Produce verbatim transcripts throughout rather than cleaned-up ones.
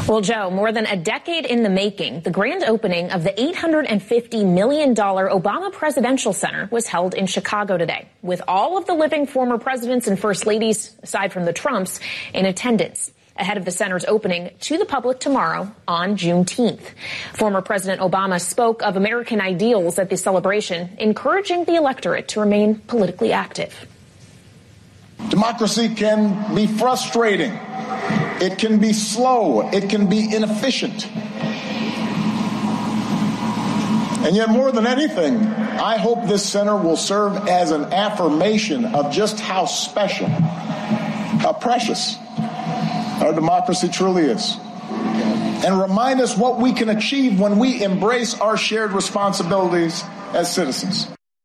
Well, Joe, more than a decade in the making, the grand opening of the eight hundred fifty million dollars Obama Presidential Center was held in Chicago today, with all of the living former presidents and first ladies, aside from the Trumps, in attendance, ahead of the center's opening to the public tomorrow on Juneteenth. Former President Obama spoke of American ideals at the celebration, encouraging the electorate to remain politically active. Democracy can be frustrating. It can be slow. It can be inefficient. And yet, more than anything, I hope this center will serve as an affirmation of just how special, how precious our democracy truly is, and remind us what we can achieve when we embrace our shared responsibilities as citizens.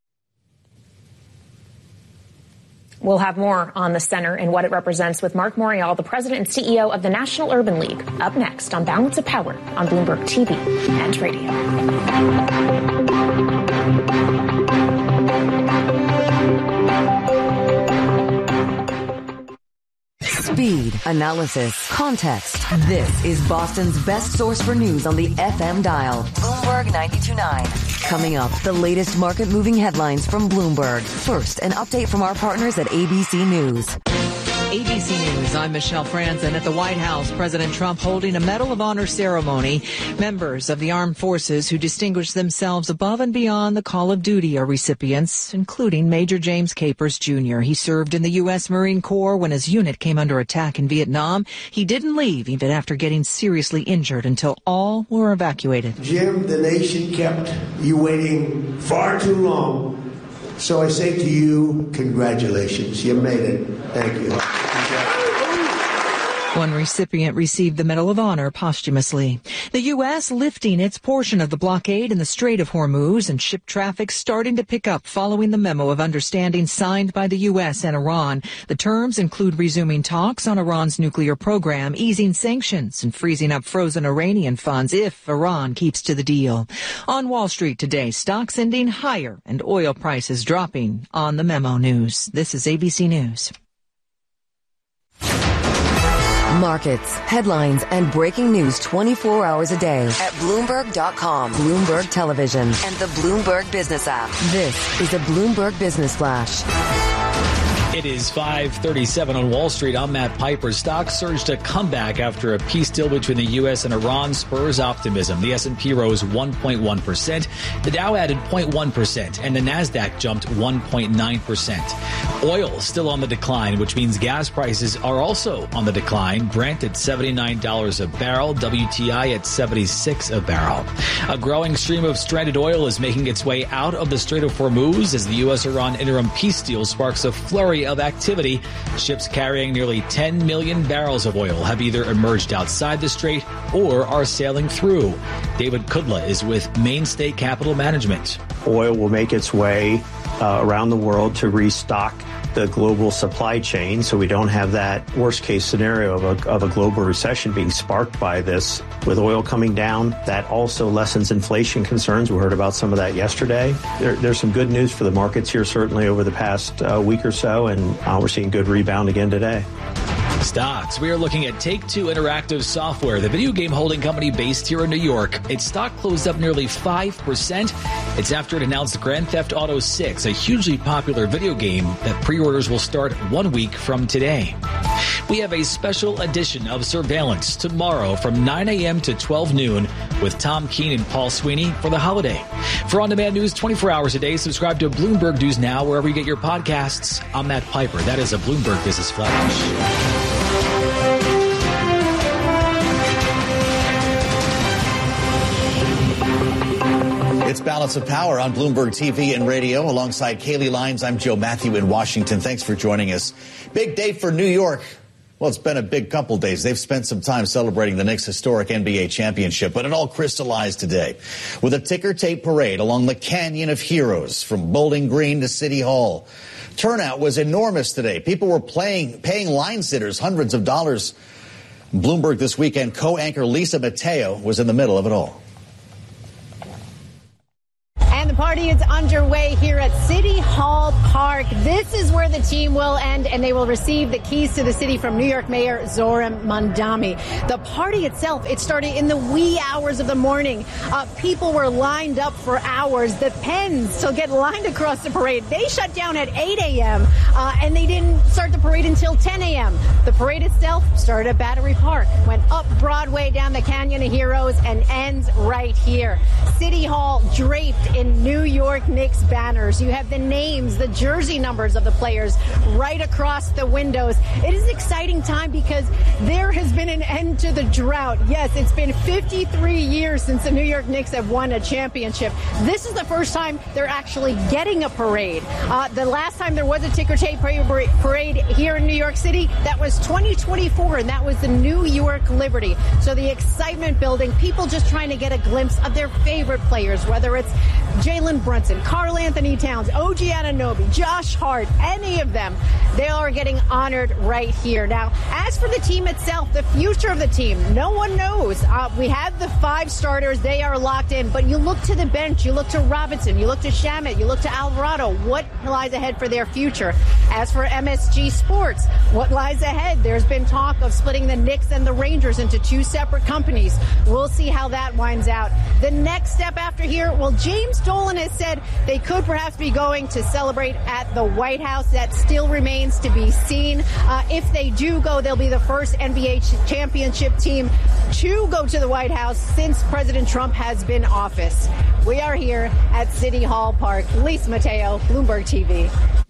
We'll have more on the center and what it represents with Mark Morial, the president and C E O of the National Urban League, up next on Balance of Power on Bloomberg T V and radio. Speed, analysis, context. This is Boston's best source for news on the F M dial. Bloomberg ninety-two point nine. Coming up, the latest market-moving headlines from Bloomberg. First, an update from our partners at A B C News. A B C News, I'm Michelle Franzen. At the White House, President Trump holding a Medal of Honor ceremony. Members of the armed forces who distinguished themselves above and beyond the call of duty are recipients, including Major James Capers Junior He served in the U S Marine Corps when his unit came under attack in Vietnam. He didn't leave even after getting seriously injured until all were evacuated. Jim, the nation kept you waiting far too long. So I say to you, congratulations. You made it. Thank you. One recipient received the Medal of Honor posthumously. The U S lifting its portion of the blockade in the Strait of Hormuz and ship traffic starting to pick up following the memo of understanding signed by the U S and Iran. The terms include resuming talks on Iran's nuclear program, easing sanctions, and freezing up frozen Iranian funds if Iran keeps to the deal. On Wall Street today, stocks ending higher and oil prices dropping on the memo news. This is A B C News. Markets, headlines, and breaking news twenty-four hours a day at Bloomberg dot com, Bloomberg Television, and the Bloomberg Business app. This is a Bloomberg Business Flash. It is five thirty-seven on Wall Street. I'm Matt Piper. Stocks surged a comeback after a peace deal between the U S and Iran spurs optimism. The S and P rose one point one percent. The Dow added zero point one percent, and the Nasdaq jumped one point nine percent. Oil still on the decline, which means gas prices are also on the decline. Brent at seventy-nine dollars a barrel, W T I at seventy-six a barrel. A growing stream of stranded oil is making its way out of the Strait of Hormuz as the U S Iran interim peace deal sparks a flurry of activity. Ships carrying nearly ten million barrels of oil have either emerged outside the strait or are sailing through. David Kudla is with Mainstay Capital Management. Oil will make its way uh, around the world to restock the global supply chain, so we don't have that worst case scenario of a, of a global recession being sparked by this. With oil coming down, that also lessens inflation concerns. We heard about some of that yesterday. There, there's some good news for the markets here, certainly over the past uh, week or so, and uh, we're seeing good rebound again today. Stocks. We are looking at Take-Two Interactive Software, the video game holding company based here in New York. Its stock closed up nearly five percent. It's after it announced Grand Theft Auto six, a hugely popular video game that pre-orders will start one week from today. We have a special edition of Surveillance tomorrow from nine a.m. to twelve noon with Tom Keene and Paul Sweeney for the holiday. For on-demand news twenty-four hours a day, subscribe to Bloomberg News Now wherever you get your podcasts. I'm Matt Piper. That is a Bloomberg Business Flash. It's Balance of Power on Bloomberg T V and radio. Alongside Kaylee Lyons, I'm Joe Matthew in Washington. Thanks for joining us. Big day for New York. Well, it's been a big couple days. They've spent some time celebrating the Knicks' historic N B A championship, but it all crystallized today with a ticker tape parade along the Canyon of Heroes from Bowling Green to City Hall. Turnout was enormous today. People were playing, paying line sitters hundreds of dollars. Bloomberg This Weekend co-anchor Lisa Mateo was in the middle of it all. And the party is underway here at City Hall Park. Park. This is where the team will end, and they will receive the keys to the city from New York Mayor Zohran Mamdani. The party itself, it started in the wee hours of the morning. Uh, people were lined up for hours. The Pens to get lined across the parade. They shut down at eight a.m., uh, and they didn't start the parade until ten a.m. The parade itself started at Battery Park, went up Broadway, down the Canyon of Heroes, and ends right here. City Hall draped in New York Knicks banners. You have the names, the jersey numbers of the players right across the windows. It is an exciting time because there has been an end to the drought. Yes, it's been fifty-three years since the New York Knicks have won a championship. This is the first time they're actually getting a parade. Uh, the last time there was a ticker tape parade here in New York City, that was twenty twenty-four, and that was the New York Liberty. So the excitement building, people just trying to get a glimpse of their favorite players, whether it's Jalen Brunson, Karl Anthony Towns, O G Anunoby, Josh Hart, any of them, they are getting honored right here. Now, as for the team itself, the future of the team, no one knows. Uh, we have the five starters. They are locked in. But you look to the bench. You look to Robinson. You look to Shamet. You look to Alvarado. What lies ahead for their future? As for M S G Sports, what lies ahead? There's been talk of splitting the Knicks and the Rangers into two separate companies. We'll see how that winds out. The next step after here, well, James Dolan has said they could perhaps be going to celebrate at the White House. That still remains to be seen. Uh, if they do go, they'll be the first N B A championship team to go to the White House since President Trump has been in office. We are here at City Hall Park. Lisa Mateo, Bloomberg T V.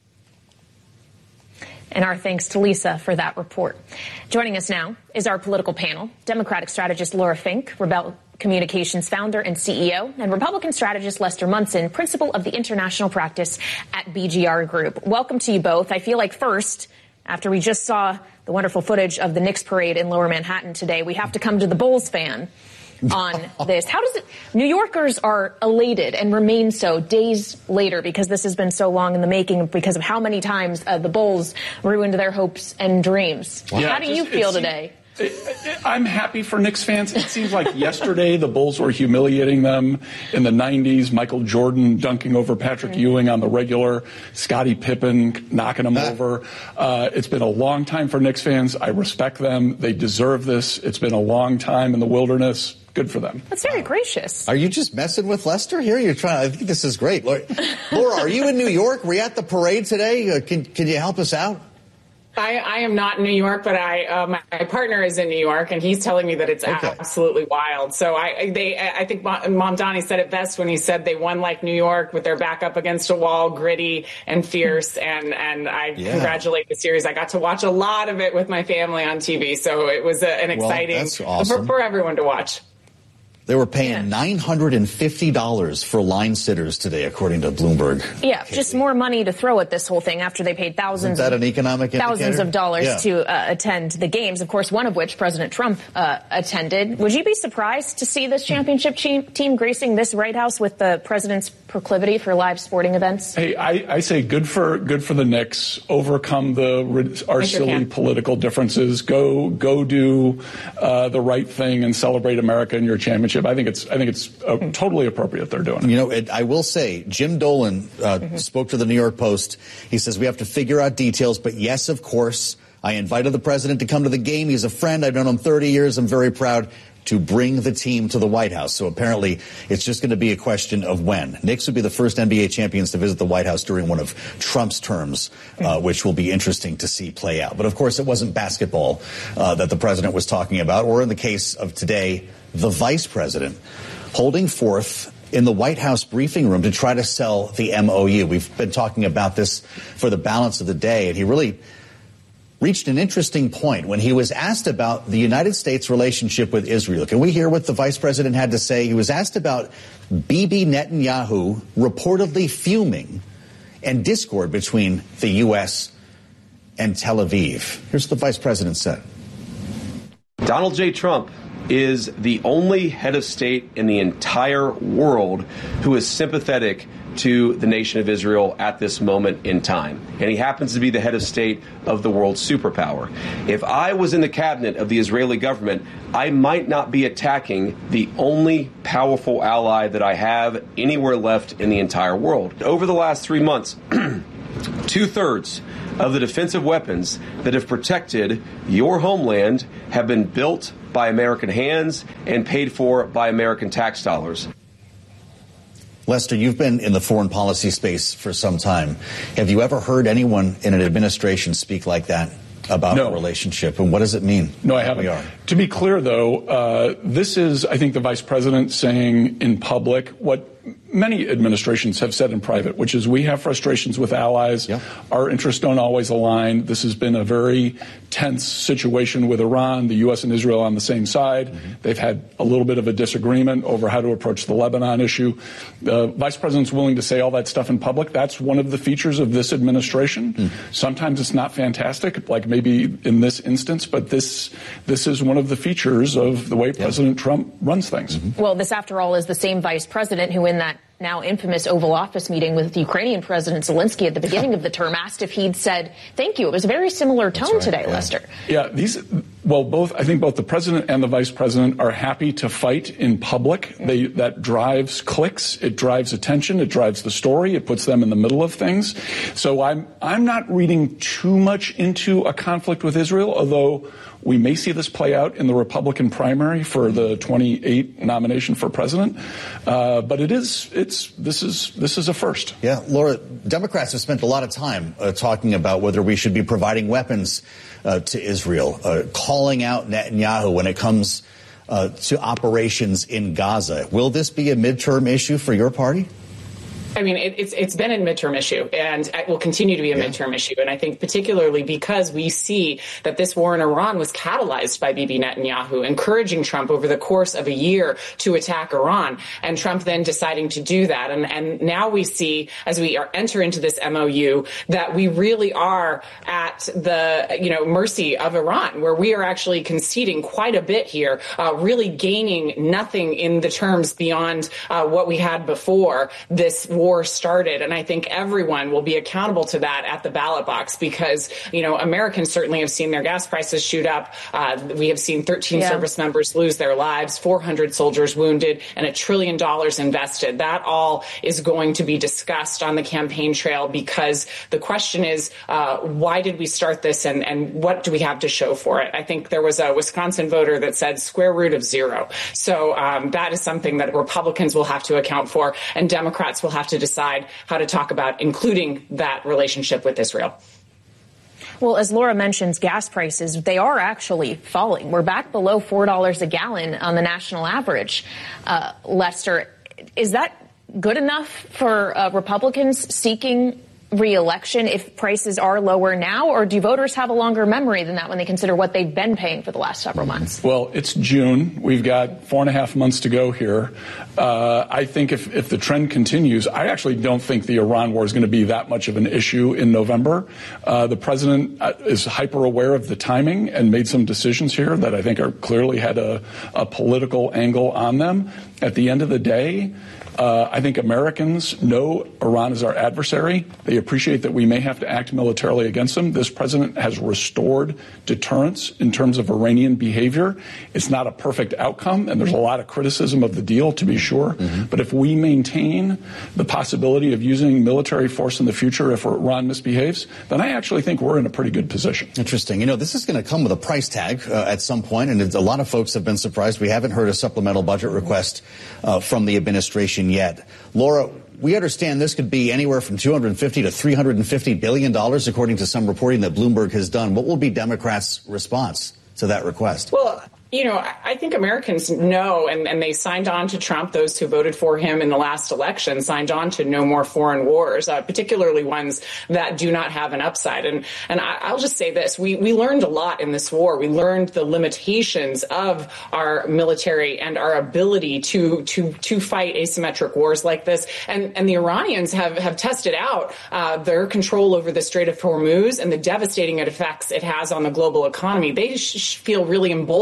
And our thanks to Lisa for that report. Joining us now is our political panel, Democratic strategist Laura Fink, Rebel Communications founder and C E O, and Republican strategist Lester Munson, principal of the international practice at B G R Group. Welcome to you both. I feel like first, after we just saw the wonderful footage of the Knicks parade in Lower Manhattan today, we have to come to the Bulls fan on this. How does it, New Yorkers are elated and remain so days later because this has been so long in the making because of how many times uh, the Bulls ruined their hopes and dreams. Yeah, how do just, you feel today? It, it, I'm happy for Knicks fans. It seems like yesterday the Bulls were humiliating them. In the nineties, Michael Jordan dunking over Patrick mm-hmm. Ewing on the regular, Scottie Pippen knocking him ah. over. Uh, it's been a long time for Knicks fans. I respect them. They deserve this. It's been a long time in the wilderness. Good for them. That's very gracious. Are you just messing with Lester here? You're trying. I think this is great. Laura, Laura are you in New York? Were you at the parade today? Uh, can Can you help us out? I, I am not in New York, but I uh, my, my partner is in New York, and he's telling me that it's okay. absolutely wild. So I they I think Mamdani said it best when he said they won like New York with their back up against a wall, gritty and fierce. And and I yeah. congratulate the series. I got to watch a lot of it with my family on T V, so it was a, an exciting well, that's awesome. for, for everyone to watch. They were paying yeah. nine hundred fifty dollars for line sitters today, according to Bloomberg. Yeah, Casey. Just more money to throw at this whole thing after they paid thousands, Isn't that an economic thousands indicator? of dollars yeah. to uh, attend the games, of course, one of which President Trump uh, attended. Would you be surprised to see this championship team gracing this White House with the president's proclivity for live sporting events? Hey, I, I say good for good for the Knicks. Overcome the our silly political differences. Go go do uh, the right thing and celebrate America in your championship. I think it's I think it's uh, totally appropriate they're doing it. You know, it, I will say, Jim Dolan uh, mm-hmm. spoke to the New York Post. He says we have to figure out details, but yes, of course, I invited the president to come to the game. He's a friend. I've known him thirty years. I'm very proud to bring the team to the White House. So apparently it's just going to be a question of when. Knicks would be the first N B A champions to visit the White House during one of Trump's terms, uh, which will be interesting to see play out. But of course, it wasn't basketball uh, that the president was talking about, or in the case of today, the vice president holding forth in the White House briefing room to try to sell the M O U. We've been talking about this for the balance of the day, and he really reached an interesting point when he was asked about the United States relationship with Israel. Can we hear what the vice president had to say? He was asked about Bibi Netanyahu reportedly fuming and discord between the U S and Tel Aviv. Here's what the vice president said. Donald J. Trump is the only head of state in the entire world who is sympathetic to the nation of Israel at this moment in time. And he happens to be the head of state of the world's superpower. If I was in the cabinet of the Israeli government, I might not be attacking the only powerful ally that I have anywhere left in the entire world. Over the last three months, Two-thirds of the defensive weapons that have protected your homeland have been built by American hands and paid for by American tax dollars. Lester, you've been in the foreign policy space for some time. Have you ever heard anyone in an administration speak like that about no. a relationship? And what does it mean? No, I haven't. To be clear, though, uh, this is, I think, the vice president saying in public what many administrations have said in private, which is we have frustrations with allies. Yeah. Our interests don't always align. This has been a very tense situation with Iran, the U S and Israel on the same side. Mm-hmm. They've had a little bit of a disagreement over how to approach the Lebanon issue. The vice president's willing to say all that stuff in public. That's one of the features of this administration. Mm. Sometimes it's not fantastic, like maybe in this instance, but this this is one of the features of the way yeah. President Trump runs things. Mm-hmm. Well, this, after all, is the same vice president who, in that now infamous Oval Office meeting with Ukrainian President Zelensky at the beginning of the term, asked if he'd said thank you. It was a very similar tone right, today, yeah. Lester. Yeah, these, well, both, I think both the president and the vice president are happy to fight in public. They, that drives clicks, it drives attention, it drives the story, it puts them in the middle of things. So I'm, I'm not reading too much into a conflict with Israel, although we may see this play out in the Republican primary for the twenty-eight nomination for president. Uh, but it is, it's, this is, this is a first. Yeah, Laura, Democrats have spent a lot of time uh, talking about whether we should be providing weapons uh, to Israel, uh, calling out Netanyahu when it comes uh, to operations in Gaza. Will this be a midterm issue for your party? I mean, it, it's it's been a midterm issue, and it will continue to be a yeah. midterm issue. And I think particularly because we see that this war in Iran was catalyzed by Bibi Netanyahu, encouraging Trump over the course of a year to attack Iran, and Trump then deciding to do that. And, and now we see, as we are, enter into this M O U, that we really are at the, you know, mercy of Iran, where we are actually conceding quite a bit here, uh, really gaining nothing in the terms beyond uh, what we had before this war war started. And I think everyone will be accountable to that at the ballot box because, you know, Americans certainly have seen their gas prices shoot up. Uh, we have seen thirteen yeah. service members lose their lives, four hundred soldiers wounded, and a trillion dollars invested. That all is going to be discussed on the campaign trail because the question is, uh, why did we start this and, and what do we have to show for it? I think there was a Wisconsin voter that said square root of zero. So um, that is something that Republicans will have to account for and Democrats will have to decide how to talk about including that relationship with Israel. Well, as Laura mentions, gas prices, they are actually falling. We're back below four dollars a gallon on the national average. Uh, Lester, is that good enough for uh, Republicans seeking re-election if prices are lower now, or do voters have a longer memory than that when they consider what they've been paying for the last several months? Well, it's June. We've got four and a half months to go here. Uh, I think if, if the trend continues, I actually don't think the Iran war is going to be that much of an issue in November. Uh, the president is hyper aware of the timing and made some decisions here that I think are clearly had a, a political angle on them. At the end of the day, Uh, I think Americans know Iran is our adversary. They appreciate that we may have to act militarily against them. This president has restored deterrence in terms of Iranian behavior. It's not a perfect outcome, and there's a lot of criticism of the deal, to be sure. Mm-hmm. But if we maintain the possibility of using military force in the future if Iran misbehaves, then I actually think we're in a pretty good position. Interesting. You know, this is going to come with a price tag uh, at some point, and a lot of folks have been surprised. We haven't heard a supplemental budget request uh, from the administration yet. Laura, we understand this could be anywhere from two hundred fifty to three hundred fifty billion dollars, according to some reporting that Bloomberg has done. What will be Democrats' response to that request? Well, you know, I think Americans know, and, and they signed on to Trump, those who voted for him in the last election, signed on to no more foreign wars, uh, particularly ones that do not have an upside. And and I, I'll just say this. We, we learned a lot in this war. We learned the limitations of our military and our ability to to to fight asymmetric wars like this. And, and the Iranians have, have tested out uh, their control over the Strait of Hormuz and the devastating effects it has on the global economy. They sh- feel really emboldened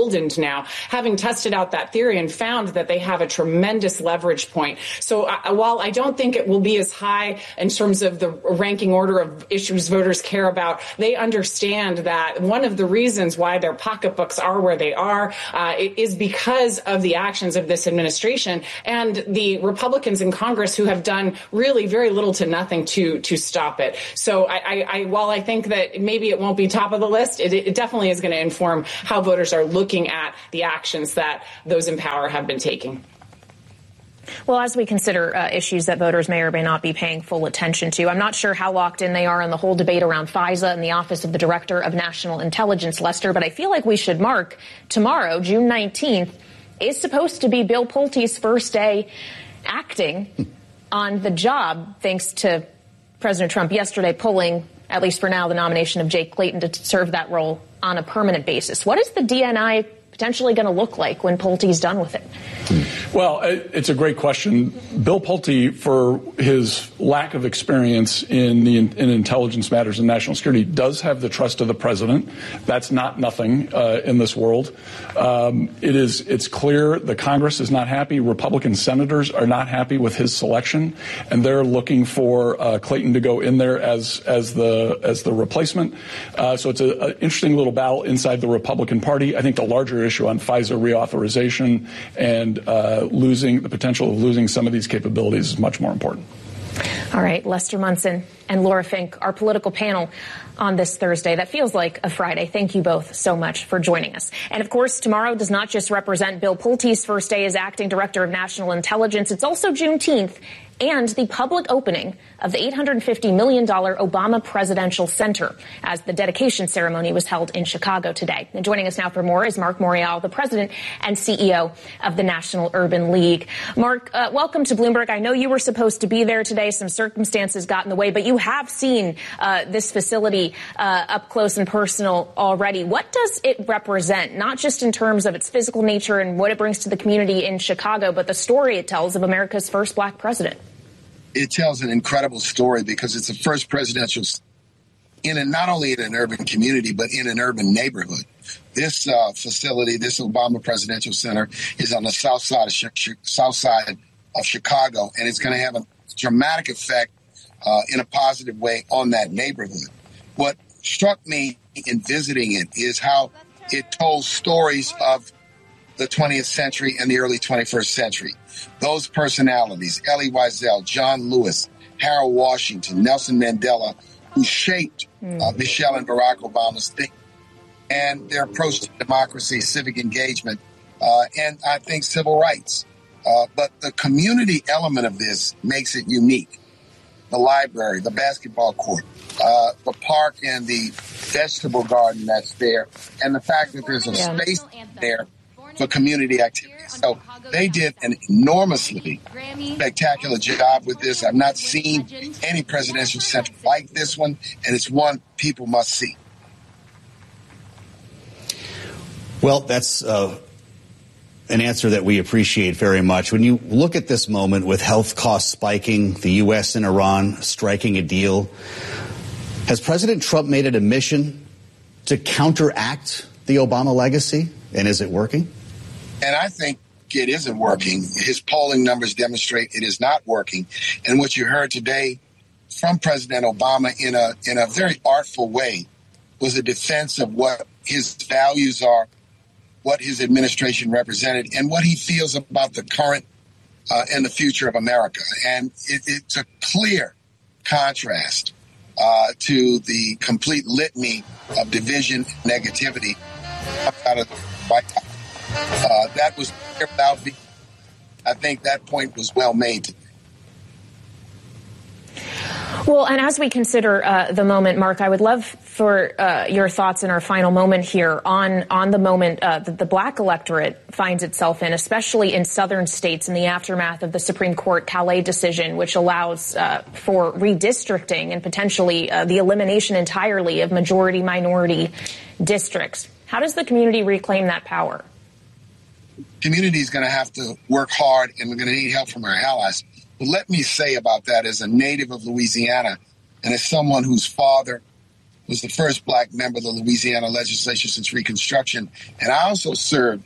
now, having tested out that theory and found that they have a tremendous leverage point. So uh, while I don't think it will be as high in terms of the ranking order of issues voters care about, they understand that one of the reasons why their pocketbooks are where they are uh, is because of the actions of this administration and the Republicans in Congress who have done really very little to nothing to to stop it. So I, I, I while I think that maybe it won't be top of the list, it, it definitely is going to inform how voters are looking at the actions that those in power have been taking. Well, as we consider uh, issues that voters may or may not be paying full attention to, I'm not sure how locked in they are in the whole debate around FISA and the Office of the Director of National Intelligence, Lester, but I feel like we should mark tomorrow, June nineteenth, is supposed to be Bill Pulte's first day acting on the job, thanks to President Trump yesterday pulling, at least for now, the nomination of Jake Clayton to serve that role on a permanent basis. What is the D N I potentially going to look like when Pulte's done with it? Well, it's a great question. Bill Pulte, for his lack of experience in the in intelligence matters and national security, does have the trust of the president. That's not nothing uh, in this world. Um, it is. It's clear the Congress is not happy. Republican senators are not happy with his selection, and they're looking for uh, Clayton to go in there as as the as the replacement. Uh, so it's an interesting little battle inside the Republican Party. I think the larger issue on FISA reauthorization and uh, losing the potential of losing some of these capabilities is much more important. All right, Lester Munson and Laura Fink, our political panel on this Thursday. That feels like a Friday. Thank you both so much for joining us. And of course, tomorrow does not just represent Bill Pulte's first day as acting director of national intelligence. It's also Juneteenth and the public opening of the eight hundred fifty million dollars Obama Presidential Center, as the dedication ceremony was held in Chicago today. And joining us now for more is Mark Morial, the president and C E O of the National Urban League. Mark, uh, welcome to Bloomberg. I know you were supposed to be there today. Some circumstances got in the way, but you have seen uh, this facility uh, up close and personal already. What does it represent, not just in terms of its physical nature and what it brings to the community in Chicago, but the story it tells of America's first black president? It tells an incredible story because it's the first presidential in a, not only in an urban community, but in an urban neighborhood. This uh, facility, this Obama Presidential Center, is on the south side of sh- south side of Chicago, and it's going to have a dramatic effect uh, in a positive way on that neighborhood. What struck me in visiting it is how it told stories of the twentieth century and the early twenty-first century. Those personalities, Elie Wiesel, John Lewis, Harold Washington, Nelson Mandela, who shaped uh, Michelle and Barack Obama's thinking and their approach to democracy, civic engagement, uh, and I think civil rights. Uh, but the community element of this makes it unique. The library, the basketball court, uh, the park and the vegetable garden that's there, and the fact that there's a yeah. space there for community activities. So they did an enormously spectacular job with this. I've not seen any presidential center like this one, and it's one people must see. Well, that's uh, an answer that we appreciate very much. When you look at this moment with health costs spiking, the U S and Iran striking a deal, has President Trump made it a mission to counteract the Obama legacy, and is it working? And I think it isn't working. His polling numbers demonstrate it is not working. And what you heard today from President Obama in a in a very artful way was a defense of what his values are, what his administration represented, and what he feels about the current uh, and the future of America. And it, it's a clear contrast uh, to the complete litany of division and negativity out of the White House. Uh, that was without being, I think that point was well made. Well, and as we consider uh, the moment, Mark, I would love for uh, your thoughts in our final moment here on on the moment uh, that the black electorate finds itself in, especially in southern states in the aftermath of the Supreme Court Calais decision, which allows uh, for redistricting and potentially uh, the elimination entirely of majority minority districts. How does the community reclaim that power? Community is going to have to work hard, and we're going to need help from our allies. But let me say about that, as a native of Louisiana and as someone whose father was the first black member of the Louisiana legislature since Reconstruction, and I also served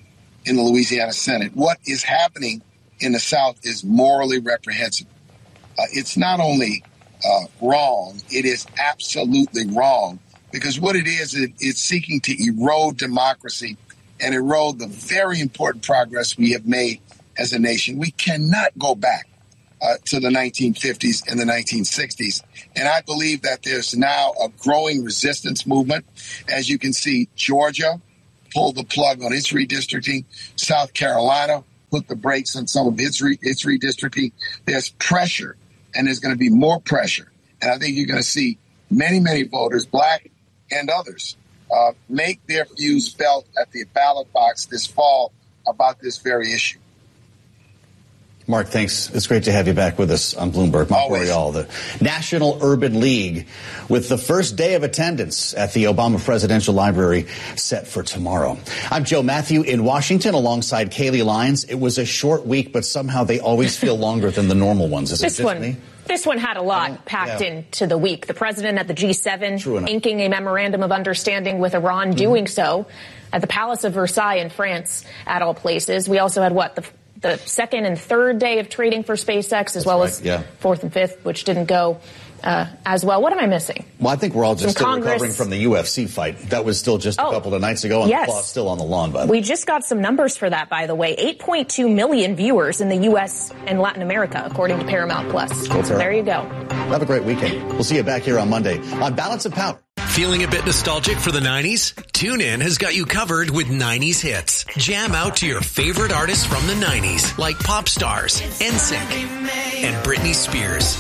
in the Louisiana Senate. What is happening in the South is morally reprehensible. Uh, it's not only uh, wrong, it is absolutely wrong, because what it is, it, it's seeking to erode democracy and erode the very important progress we have made as a nation. We cannot go back uh, to the nineteen fifties and the nineteen sixties. And I believe that there's now a growing resistance movement. As you can see, Georgia pulled the plug on its redistricting. South Carolina put the brakes on some of its, re- its redistricting. There's pressure, and there's going to be more pressure. And I think you're going to see many, many voters, black and others, uh, make their views felt at the ballot box this fall about this very issue. Mark, thanks. It's great to have you back with us on Bloomberg. Mark Boreal, the National Urban League, with the first day of attendance at the Obama Presidential Library set for tomorrow. I'm Joe Matthew in Washington alongside Kaylee Lyons. It was a short week, but somehow they always feel longer than the normal ones. Is this it one, me? This one had a lot packed yeah. into the week. The president at the G seven inking a memorandum of understanding with Iran, mm-hmm. doing so at the Palace of Versailles in France, at all places. We also had what? The the second and third day of trading for SpaceX, as That's well right. as yeah. fourth and fifth, which didn't go uh, as well. What am I missing? Well, I think we're all just Some still Congress... recovering from the U F C fight. That was still just a oh, couple of nights ago, and yes. the clock's still on the lawn, by the We way. just got some numbers for that, by the way. eight point two million viewers in the U S and Latin America, according to Paramount Plus. Cool, so there you go. Have a great weekend. We'll see you back here on Monday on Balance of Power. Feeling a bit nostalgic for the nineties? TuneIn has got you covered with nineties hits. Jam out to your favorite artists from the nineties, like pop stars, N Sync, and Britney Spears.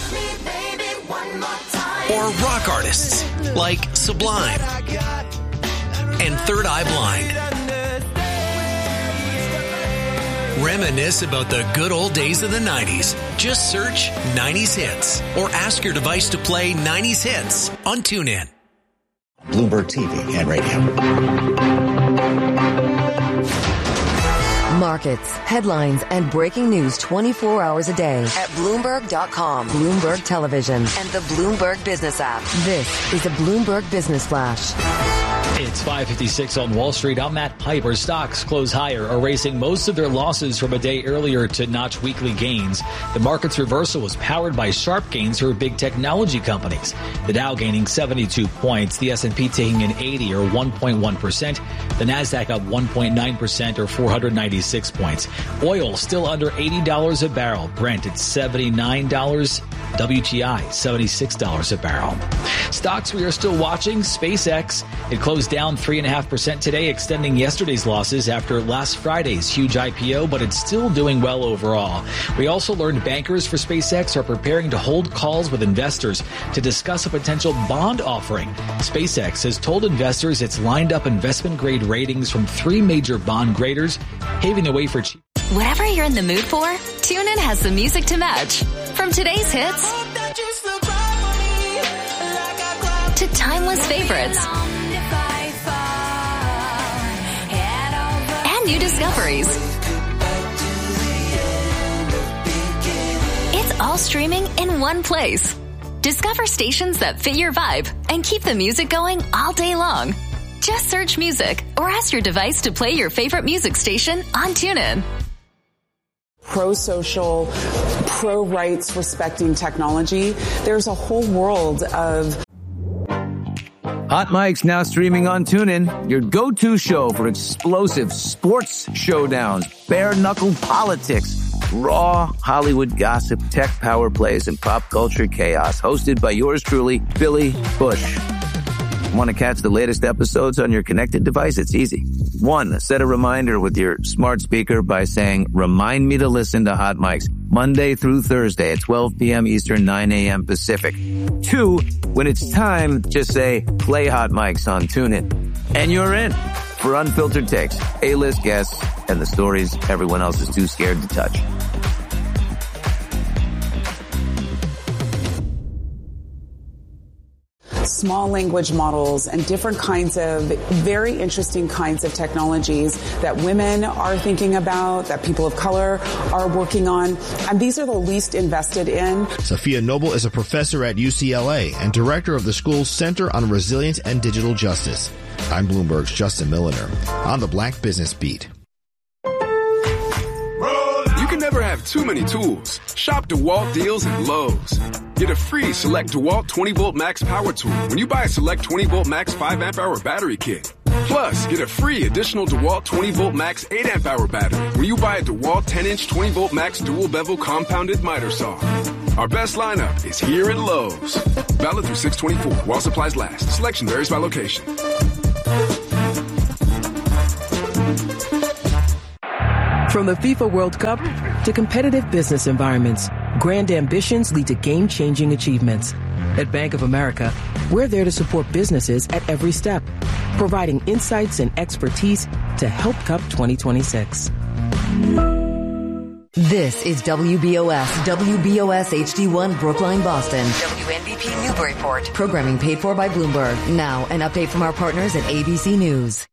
Or rock artists, like Sublime and Third Eye Blind. Reminisce about the good old days of the nineties. Just search nineties hits or ask your device to play nineties hits on TuneIn. Bloomberg T V and radio. Markets, headlines, and breaking news twenty-four hours a day at Bloomberg dot com, Bloomberg Television, and the Bloomberg Business app. This is a Bloomberg Business Flash. It's five fifty-six on Wall Street. I'm Matt Piper. Stocks close higher, erasing most of their losses from a day earlier to notch weekly gains. The market's reversal was powered by sharp gains for big technology companies. The Dow gaining seventy-two points, the S and P taking an eighty or one point one percent, the Nasdaq up one point nine percent or four hundred ninety-six points. Oil still under eighty dollars a barrel. Brent at seventy-nine dollars. W T I seventy-six dollars a barrel. Stocks we are still watching. SpaceX, it closed down three point five percent today, extending yesterday's losses after last Friday's huge I P O, but it's still doing well overall. We also learned bankers for SpaceX are preparing to hold calls with investors to discuss a potential bond offering. SpaceX has told investors it's lined up investment-grade ratings from three major bond graders, paving the way for cheap. Whatever you're in the mood for, TuneIn has the music to match. From today's hits to timeless favorites and new discoveries. It's all streaming in one place. Discover stations that fit your vibe and keep the music going all day long. Just search music or ask your device to play your favorite music station on TuneIn. Pro-social, pro-rights respecting technology. There's a whole world of... Hot Mic's now streaming on TuneIn, your go-to show for explosive sports showdowns, bare-knuckle politics, raw Hollywood gossip, tech power plays, and pop culture chaos. Hosted by yours truly, Billy Bush. Want to catch the latest episodes on your connected device? It's easy. One, set a reminder with your smart speaker by saying, remind me to listen to Hot Mics Monday through Thursday at twelve p.m. Eastern, nine a.m. Pacific. Two, when it's time, just say, play Hot Mics on TuneIn. And you're in for unfiltered takes, A-list guests, and the stories everyone else is too scared to touch. Small language models and different kinds of very interesting kinds of technologies that women are thinking about, that people of color are working on, and these are the least invested in. Sophia Noble is a professor at U C L A and director of the school's Center on Resilience and Digital Justice. I'm Bloomberg's Justin Milliner on the Black Business Beat. can never have too many tools. Shop DeWalt deals at Lowe's. Get a free Select DeWalt twenty volt Max power tool when you buy a Select twenty volt Max five amp hour battery kit. Plus, get a free additional DeWalt twenty volt Max eight amp hour battery when you buy a DeWalt ten inch twenty volt Max dual bevel compounded miter saw. Our best lineup is here at Lowe's. Valid through six twenty-four while supplies last. Selection varies by location. From the FIFA World Cup to competitive business environments, grand ambitions lead to game-changing achievements. At Bank of America, we're there to support businesses at every step, providing insights and expertise to help Cup twenty twenty-six. This is W B O S, W B O S H D one Brookline, Boston. W N B P Newburyport. Programming paid for by Bloomberg. Now, an update from our partners at A B C News.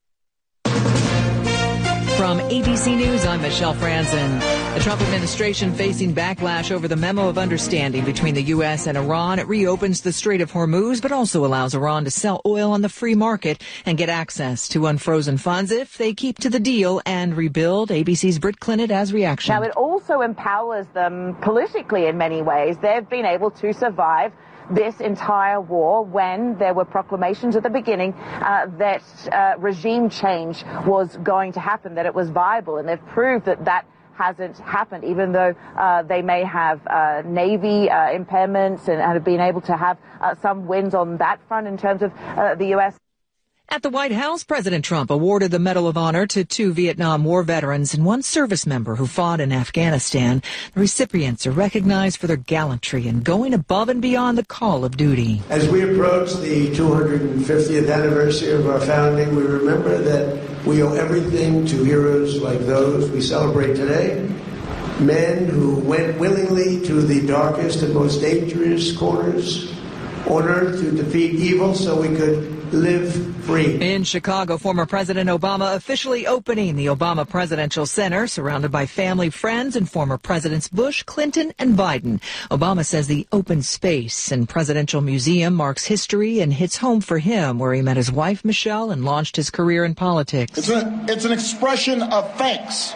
From A B C News, I'm Michelle Franzen. The Trump administration facing backlash over the memo of understanding between the U S and Iran. It reopens the Strait of Hormuz, but also allows Iran to sell oil on the free market and get access to unfrozen funds if they keep to the deal and rebuild. A B C's Britt Clinton has reaction. Now, it also empowers them politically in many ways. They've been able to survive this entire war when there were proclamations at the beginning uh, that uh, regime change was going to happen, that it was viable, and they've proved that that hasn't happened, even though uh, they may have uh, Navy uh, impairments and, and have been able to have uh, some wins on that front in terms of uh, the U S. At the White House, President Trump awarded the Medal of Honor to two Vietnam War veterans and one service member who fought in Afghanistan. The recipients are recognized for their gallantry and going above and beyond the call of duty. As we approach the two hundred fiftieth anniversary of our founding, we remember that we owe everything to heroes like those we celebrate today. Men who went willingly to the darkest and most dangerous corners on earth to defeat evil so we could live free. In Chicago, former President Obama officially opening the Obama Presidential Center, surrounded by family, friends, and former Presidents Bush, Clinton, and Biden. Obama says the open space and presidential museum marks history and hits home for him, where he met his wife, Michelle, and launched his career in politics. It's, a, it's an expression of thanks,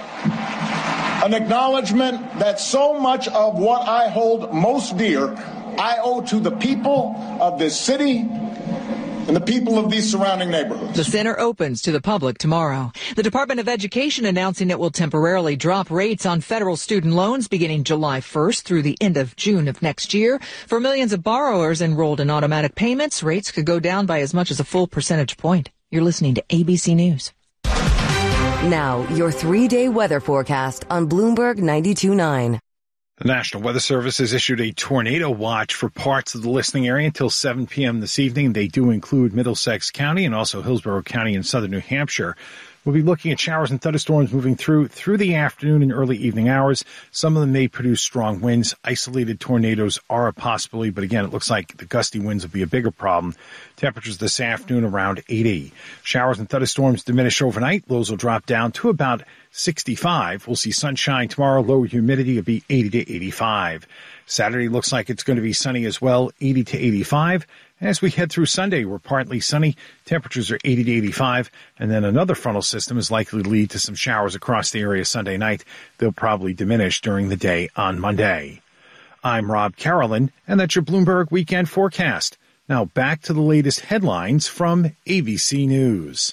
an acknowledgement that so much of what I hold most dear I owe to the people of this city and the people of these surrounding neighborhoods. The center opens to the public tomorrow. The Department of Education announcing it will temporarily drop rates on federal student loans beginning July first through the end of June of next year. For millions of borrowers enrolled in automatic payments, rates could go down by as much as a full percentage point. You're listening to A B C News. Now, your three-day weather forecast on Bloomberg ninety-two point nine. The National Weather Service has issued a tornado watch for parts of the listening area until seven p.m. this evening. They do include Middlesex County and also Hillsborough County in southern New Hampshire. We'll be looking at showers and thunderstorms moving through through the afternoon and early evening hours. Some of them may produce strong winds. Isolated tornadoes are a possibility, but again, it looks like the gusty winds will be a bigger problem. Temperatures this afternoon around eighty. Showers and thunderstorms diminish overnight. Lows will drop down to about sixty-five. We'll see sunshine tomorrow. Lower humidity will be eighty to eighty-five. Saturday looks like it's going to be sunny as well, eighty to eighty-five. As we head through Sunday, we're partly sunny. Temperatures are eighty to eighty-five. And then another frontal system is likely to lead to some showers across the area Sunday night. They'll probably diminish during the day on Monday. I'm Rob Carolyn, and that's your Bloomberg Weekend Forecast. Now back to the latest headlines from A B C News.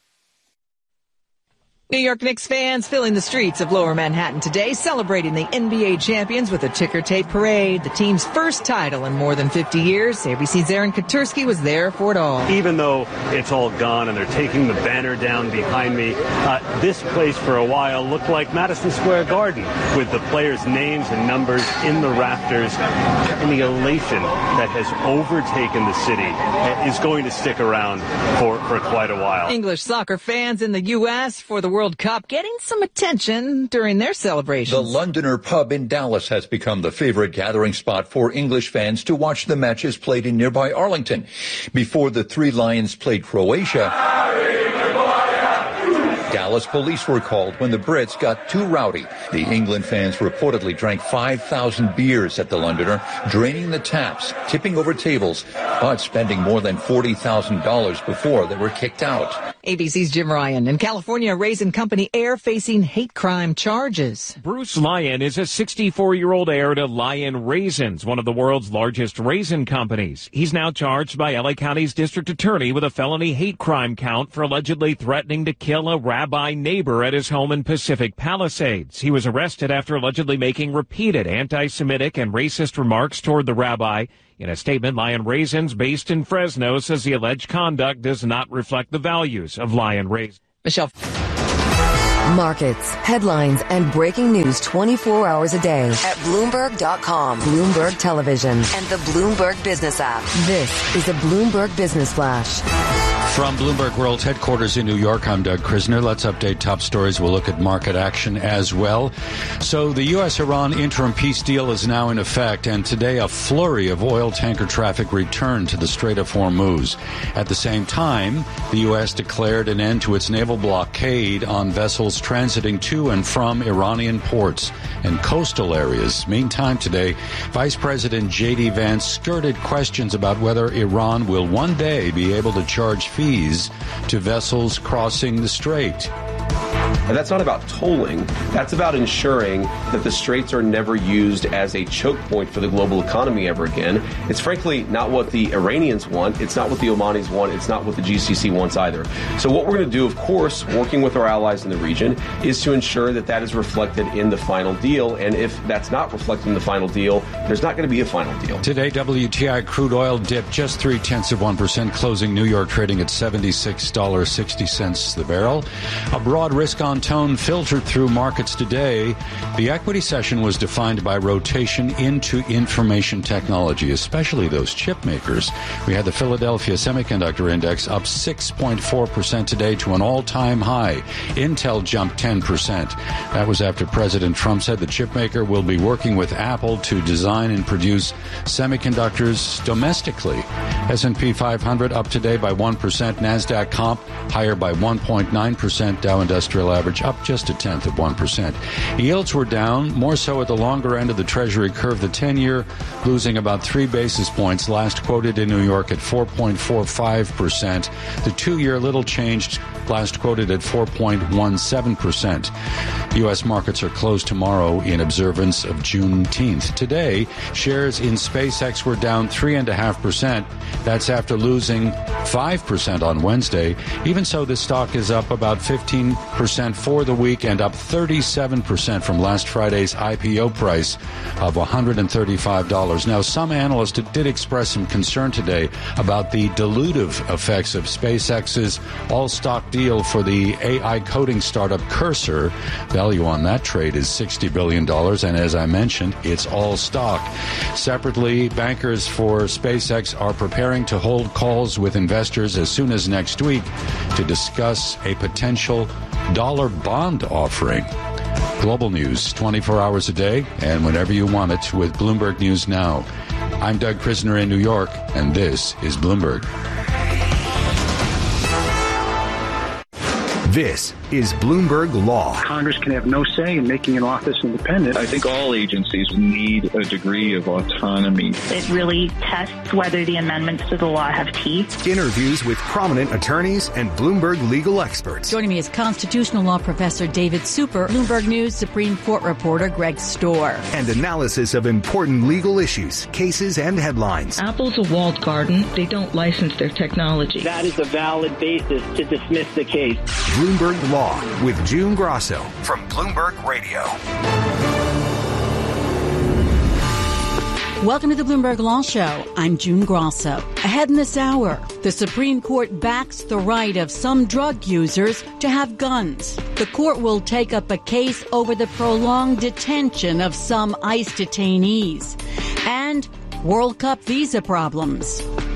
New York Knicks fans filling the streets of Lower Manhattan today, celebrating the N B A champions with a ticker tape parade, the team's first title in more than fifty years. A B C's Aaron Katursky was there for it all. Even though it's all gone and they're taking the banner down behind me, uh, this place for a while looked like Madison Square Garden, with the players' names and numbers in the rafters. And the elation that has overtaken the city is going to stick around for, for quite a while. English soccer fans in the U S for the World Cup getting some attention during their celebrations. The Londoner pub in Dallas has become the favorite gathering spot for English fans to watch the matches played in nearby Arlington. Before the Three Lions played Croatia, Dallas Dallas police were called when the Brits got too rowdy. The England fans reportedly drank five thousand beers at the Londoner, draining the taps, tipping over tables, but spending more than forty thousand dollars before they were kicked out. A B C's Jim Ryan. In California, Raisin Company heir facing hate crime charges. Bruce Lyon is a sixty-four-year-old heir to Lyon Raisins, one of the world's largest raisin companies. He's now charged by L A County's district attorney with a felony hate crime count for allegedly threatening to kill a rabbi neighbor at his home in Pacific Palisades. He was arrested after allegedly making repeated anti-Semitic and racist remarks toward the rabbi. In a statement, Lyon Raisins, based in Fresno, says the alleged conduct does not reflect the values of Lyon Raisins. Michelle. Markets, headlines, and breaking news twenty-four hours a day at Bloomberg dot com, Bloomberg Television, and the Bloomberg Business app. This is a Bloomberg Business Flash. From Bloomberg World's headquarters in New York, I'm Doug Krisner. Let's update top stories. We'll look at market action as well. So the U S Iran interim peace deal is now in effect, and today a flurry of oil tanker traffic returned to the Strait of Hormuz. At the same time, the U S declared an end to its naval blockade on vessels transiting to and from Iranian ports and coastal areas. Meantime, today, Vice President J D Vance skirted questions about whether Iran will one day be able to charge fees to vessels crossing the strait. And that's not about tolling. That's about ensuring that the straits are never used as a choke point for the global economy ever again. It's frankly not what the Iranians want. It's not what the Omanis want. It's not what the G C C wants either. So what we're going to do, of course, working with our allies in the region, is to ensure that that is reflected in the final deal. And if that's not reflected in the final deal, there's not going to be a final deal. Today, W T I crude oil dipped just three tenths of one percent, closing New York trading at seventy-six dollars and sixty cents the barrel. A broad risk-on tone filtered through markets today. The equity session was defined by rotation into information technology, especially those chip makers. We had the Philadelphia Semiconductor Index up six point four percent today to an all-time high. Intel jumped ten percent. That was after President Trump said the chip maker will be working with Apple to design and produce semiconductors domestically. S and P five hundred up today by one percent. NASDAQ comp higher by one point nine percent. Dow Industrial Average up just a tenth of one percent. Yields were down, more so at the longer end of the Treasury curve. The ten-year losing about three basis points, last quoted in New York at four point four five percent. The two-year little changed, last quoted at four point one seven percent. U S markets are closed tomorrow in observance of Juneteenth. Today, shares in SpaceX were down three point five percent. That's after losing five percent on Wednesday. Even so, the stock is up about fifteen percent for the week and up thirty-seven percent from last Friday's I P O price of one hundred thirty-five dollars. Now, some analysts did express some concern today about the dilutive effects of SpaceX's all-stock deal for the A I coding startup Cursor. Value on that trade is sixty billion dollars, and as I mentioned, it's all stock. Separately, bankers for SpaceX are preparing to hold calls with investors as soon as next week to discuss a potential dollar bond offering. Global news twenty-four hours a day and whenever you want it with Bloomberg News Now. I'm Doug Krisner in New York, and this is Bloomberg. This is Bloomberg Law. Congress can have no say in making an office independent. I think all agencies need a degree of autonomy. It really tests whether the amendments to the law have teeth. Interviews with prominent attorneys and Bloomberg legal experts. Joining me is constitutional law professor David Super, Bloomberg News Supreme Court reporter Greg Storr. And analysis of important legal issues, cases, and headlines. Apple's a walled garden. They don't license their technology. That is a valid basis to dismiss the case. Bloomberg Law with June Grosso from Bloomberg Radio. Welcome to the Bloomberg Law Show. I'm June Grosso. Ahead in this hour, the Supreme Court backs the right of some drug users to have guns. The court will take up a case over the prolonged detention of some ICE detainees. And World Cup visa problems.